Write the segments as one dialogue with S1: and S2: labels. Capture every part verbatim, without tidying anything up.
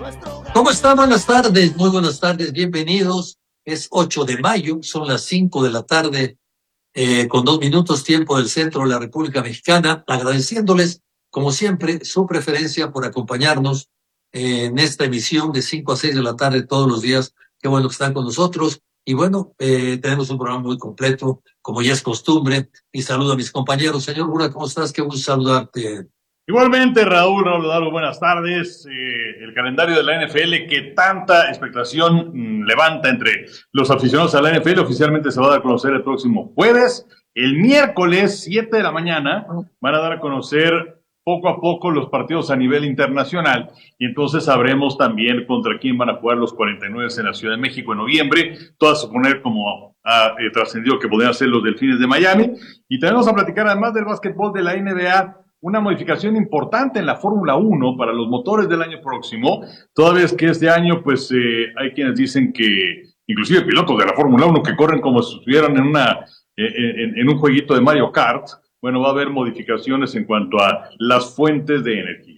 S1: ¿Cómo están? Buenas tardes, muy buenas tardes, bienvenidos. Es ocho de mayo, son las cinco de la tarde, eh, con dos minutos tiempo del centro de la República Mexicana, agradeciéndoles, como siempre, su preferencia por acompañarnos eh, en esta emisión de cinco a seis de la tarde todos los días. Qué bueno que están con nosotros. Y bueno, eh, tenemos un programa muy completo, como ya es costumbre, y saludo a mis compañeros. Señor Bura, ¿cómo estás? Qué gusto saludarte.
S2: Igualmente, Raúl, Raúl, Raúl, buenas tardes. Eh, el calendario de la N F L que tanta expectación mmm, levanta entre los aficionados a la N F L oficialmente se va a dar a conocer el próximo jueves. El miércoles, siete de la mañana, van a dar a conocer poco a poco los partidos a nivel internacional y entonces sabremos también contra quién van a jugar los cuarenta y nueve en la Ciudad de México en noviembre. Todo a suponer, como ha eh, trascendido, que podrían ser los Delfines de Miami. Y también vamos a platicar, además del básquetbol de la N B A, una modificación importante en la Fórmula uno para los motores del año próximo, toda vez que este año pues eh, hay quienes dicen que inclusive pilotos de la Fórmula uno que corren como si estuvieran en, una, eh, en, en un jueguito de Mario Kart. Bueno, va a haber modificaciones en cuanto a las fuentes de energía.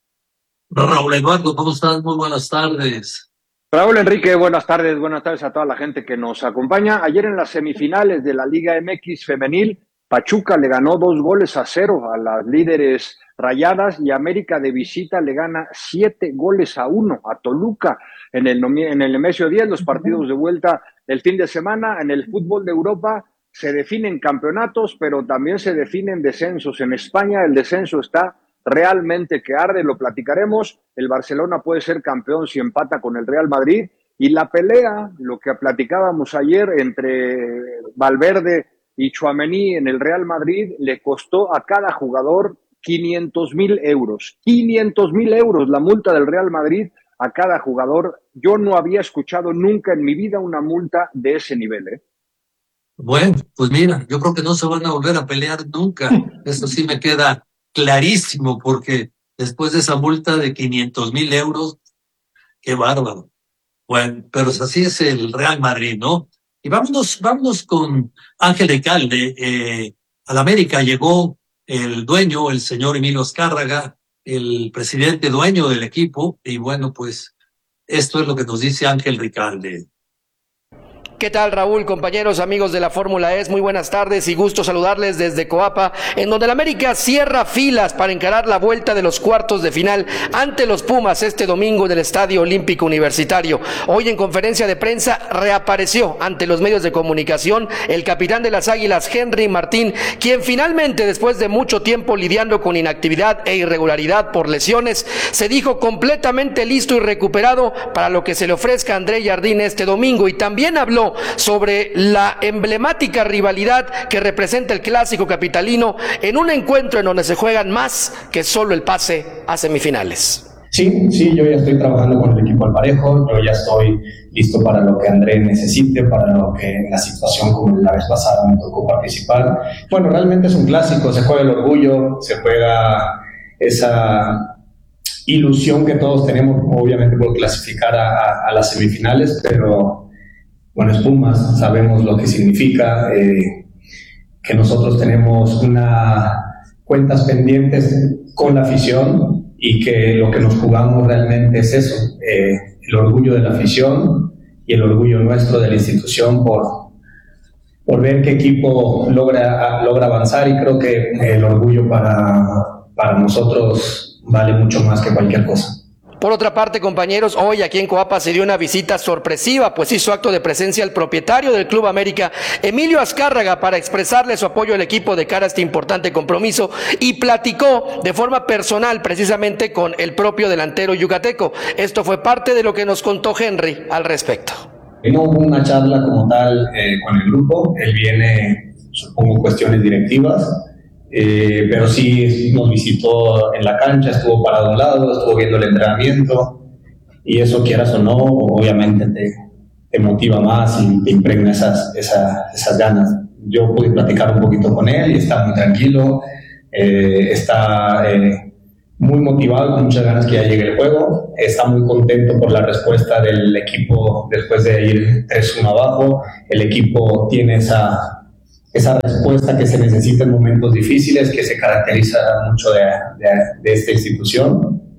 S1: Raúl Eduardo, ¿cómo estás? Muy buenas tardes.
S3: Raúl Enrique, buenas tardes, buenas tardes a toda la gente que nos acompaña. Ayer en las semifinales de la Liga M X femenil, Pachuca le ganó dos goles a cero a las líderes Rayadas y América de visita le gana siete goles a uno a Toluca en el, en el Nemesio diez. Los partidos de vuelta el fin de semana. En el fútbol de Europa se definen campeonatos, pero también se definen descensos. En España el descenso está realmente que arde, lo platicaremos. El Barcelona puede ser campeón si empata con el Real Madrid. Y la pelea, lo que platicábamos ayer entre Valverde y Tchouaméni en el Real Madrid, le costó a cada jugador quinientos mil euros. quinientos mil euros la multa del Real Madrid a cada jugador. Yo no había escuchado nunca en mi vida una multa de ese nivel, ¿eh?
S1: Bueno, pues mira, yo creo que no se van a volver a pelear nunca. Eso sí me queda clarísimo, porque después de esa multa de quinientos mil euros, qué bárbaro. Bueno, pero así es el Real Madrid, ¿no? Y vámonos, vámonos con Ángel Recalde. Eh, al América llegó el dueño, el señor Emilio Azcárraga, el presidente dueño del equipo, y bueno, pues esto es lo que nos dice Ángel Recalde.
S4: ¿Qué tal, Raúl, compañeros, amigos de la Fórmula E? Muy buenas tardes y gusto saludarles desde Coapa, en donde el América cierra filas para encarar la vuelta de los cuartos de final ante los Pumas este domingo en el Estadio Olímpico Universitario. Hoy en conferencia de prensa reapareció ante los medios de comunicación el capitán de las Águilas, Henry Martín, quien finalmente, después de mucho tiempo lidiando con inactividad e irregularidad por lesiones, se dijo completamente listo y recuperado para lo que se le ofrezca a André Jardín este domingo, y también habló sobre la emblemática rivalidad que representa el clásico capitalino en un encuentro en donde se juegan más que solo el pase a semifinales.
S5: Sí, sí, yo ya estoy trabajando con el equipo al parejo, yo ya estoy listo para lo que André necesite, para lo que en la situación como la vez pasada me tocó participar. Bueno, realmente es un clásico, se juega el orgullo, se juega esa ilusión que todos tenemos, obviamente, por clasificar a, a, a las semifinales, pero bueno, es Pumas, sabemos lo que significa, eh, que nosotros tenemos unas cuentas pendientes con la afición y que lo que nos jugamos realmente es eso, eh, el orgullo de la afición y el orgullo nuestro de la institución por, por ver qué equipo logra, logra avanzar, y creo que el orgullo para, para nosotros vale mucho más que cualquier cosa.
S4: Por otra parte, compañeros, hoy aquí en Coapa se dio una visita sorpresiva, pues hizo acto de presencia el propietario del Club América, Emilio Azcárraga, para expresarle su apoyo al equipo de cara a este importante compromiso, y platicó de forma personal precisamente con el propio delantero yucateco. Esto fue parte de lo que nos contó Henry al respecto.
S5: No hubo una charla como tal eh, con el grupo, él viene, supongo, cuestiones directivas. Eh, pero sí nos visitó en la cancha, estuvo parado a un lado, estuvo viendo el entrenamiento, y eso, quieras o no, obviamente te, te motiva más y te impregna esas, esas, esas ganas. Yo pude platicar un poquito con él y está muy tranquilo, eh, está eh, muy motivado, con muchas ganas que ya llegue el juego, está muy contento por la respuesta del equipo después de ir tres uno abajo. El equipo tiene esa esa respuesta que se necesita en momentos difíciles, que se caracteriza mucho de, de, de esta institución,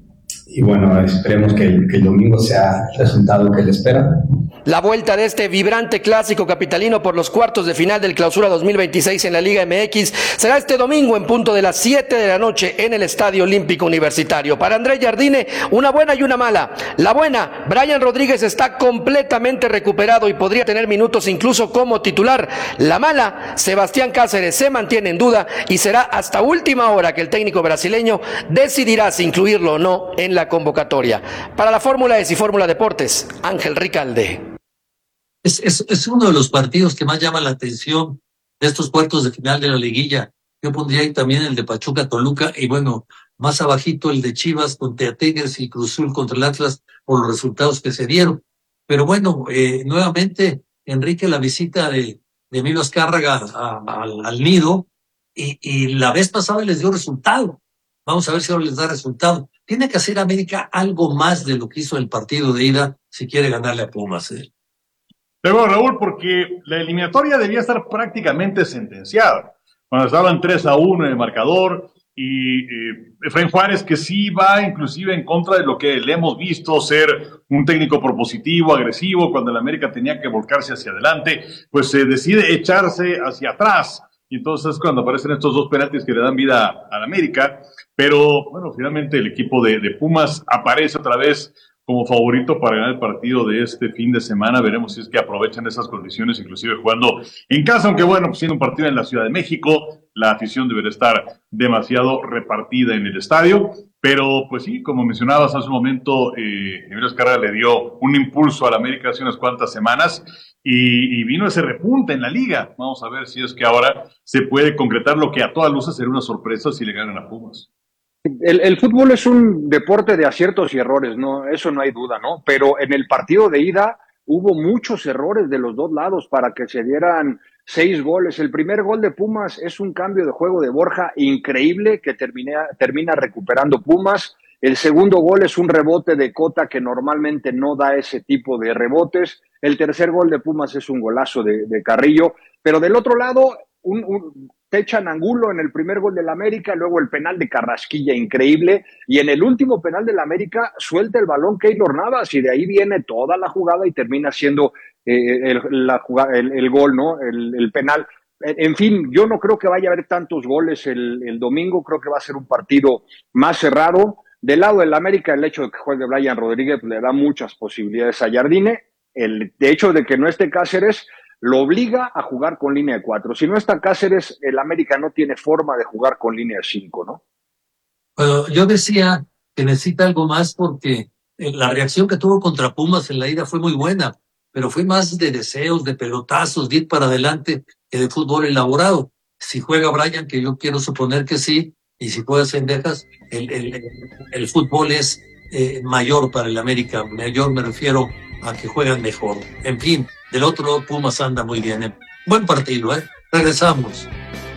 S5: y bueno, esperemos que el, que el domingo sea el resultado que le espera.
S4: La vuelta de este vibrante clásico capitalino por los cuartos de final del Clausura dos mil veintiséis en la Liga M X será este domingo en punto de las siete de la noche en el Estadio Olímpico Universitario. Para André Jardine, una buena y una mala. La buena, Brian Rodríguez está completamente recuperado y podría tener minutos incluso como titular. La mala, Sebastián Cáceres se mantiene en duda y será hasta última hora que el técnico brasileño decidirá si incluirlo o no en la convocatoria. Para la Fórmula E S y Fórmula Deportes, Ángel Ricalde.
S1: Es, es, es uno de los partidos que más llama la atención de estos cuartos de final de la liguilla. Yo pondría ahí también el de Pachuca Toluca y bueno, más abajito el de Chivas contra Tigres y Cruz Azul contra el Atlas por los resultados que se dieron. Pero bueno, eh, nuevamente, Enrique, la visita de, de Emilio Azcárraga a, a, al nido y, y la vez pasada les dio resultado. Vamos a ver si ahora les da resultado. Tiene que hacer América algo más de lo que hizo el partido de ida si quiere ganarle a Pumas. ¿eh?
S2: Luego, Raúl, porque la eliminatoria debía estar prácticamente sentenciada. Cuando estaban tres a uno en el marcador, y eh, Efraín Juárez, que sí va inclusive en contra de lo que le hemos visto ser un técnico propositivo, agresivo, cuando el América tenía que volcarse hacia adelante, pues se eh, decide echarse hacia atrás. Y entonces cuando aparecen estos dos penaltis que le dan vida al América, pero bueno, finalmente el equipo de, de Pumas aparece otra vez como favorito para ganar el partido de este fin de semana. Veremos si es que aprovechan esas condiciones, inclusive jugando en casa, aunque bueno, pues siendo un partido en la Ciudad de México, la afición debería estar demasiado repartida en el estadio, pero pues sí, como mencionabas hace un momento, eh, Emilio Azcárraga le dio un impulso al América hace unas cuantas semanas y, y vino ese repunte en la liga. Vamos a ver si es que ahora se puede concretar lo que a todas luces será una sorpresa si le ganan a Pumas.
S3: El, el fútbol es un deporte de aciertos y errores, no, eso no hay duda, ¿no? Pero en el partido de ida hubo muchos errores de los dos lados para que se dieran seis goles. El primer gol de Pumas es un cambio de juego de Borja increíble que termina, termina recuperando Pumas. El segundo gol es un rebote de Cota que normalmente no da ese tipo de rebotes. El tercer gol de Pumas es un golazo de, de Carrillo. Pero del otro lado, un, un te echan Angulo en el primer gol del América, luego el penal de Carrasquilla, increíble, y en el último penal del América suelta el balón Keylor Navas, y de ahí viene toda la jugada y termina siendo eh, el, la jugada, el, el gol, ¿no? El, el penal. En fin, yo no creo que vaya a haber tantos goles el, el domingo, creo que va a ser un partido más cerrado. Del lado del América, el hecho de que juegue Brian Rodríguez pues, le da muchas posibilidades a Jardine. El de hecho de que no esté Cáceres lo obliga a jugar con línea de cuatro. Si no está Cáceres, el América no tiene forma de jugar con línea de cinco, ¿no?
S1: Bueno, yo decía que necesita algo más porque la reacción que tuvo contra Pumas en la ida fue muy buena, pero fue más de deseos, de pelotazos, de ir para adelante que de fútbol elaborado. Si juega Brian, que yo quiero suponer que sí, y si juega Cendejas, el, el, el, el fútbol es eh, mayor para el América. Mayor me refiero a que juegan mejor. En fin, del otro lado Pumas anda muy bien. ¿eh? Buen partido, ¿eh? Regresamos.